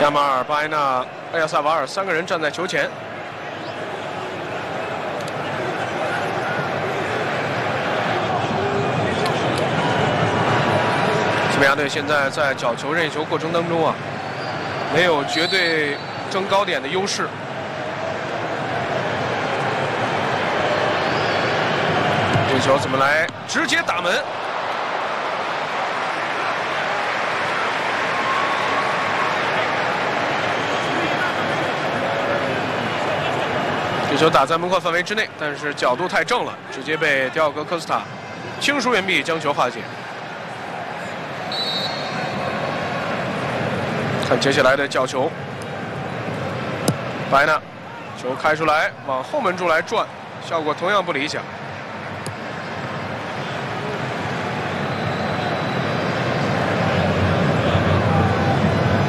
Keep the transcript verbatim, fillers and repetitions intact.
亚马尔、巴埃纳、埃亚萨瓦尔三个人站在球前。西班牙队现在在角球任意球过程当中啊，没有绝对争高点的优势。这球怎么来？直接打门。 这球打在门框范围之内，但是角度太正了，直接被迪奥戈·科斯塔轻疏远臂将球化解。看接下来的角球，白纳，球开出来往后门柱来转，效果同样不理想。